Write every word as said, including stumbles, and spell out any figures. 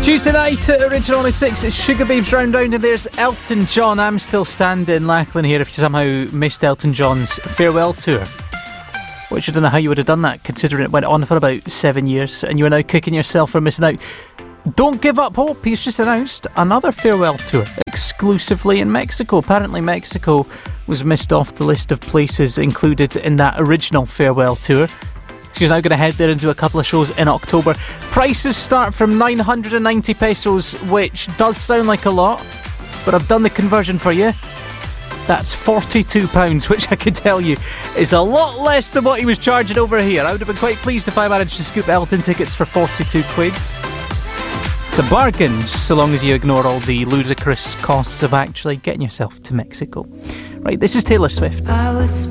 Tuesday night at Original on six, it's Sugar Babes Round Round, and there's Elton John. I'm still standing, Lachlan here, if you somehow missed Elton John's farewell tour. Which I don't know how you would have done that, considering it went on for about seven years, and you are now kicking yourself for missing out. Don't give up hope, he's just announced another farewell tour, exclusively in Mexico. Apparently Mexico was missed off the list of places included in that original farewell tour. She's now going to head there and do a couple of shows in October. Prices start from nine hundred ninety pesos, which does sound like a lot, but I've done the conversion for you. That's forty-two pounds, which I can tell you is a lot less than what he was charging over here. I would have been quite pleased if I managed to scoop Elton tickets for forty-two quid. It's a bargain, just so long as you ignore all the ludicrous costs of actually getting yourself to Mexico. Right, this is Taylor Swift. I was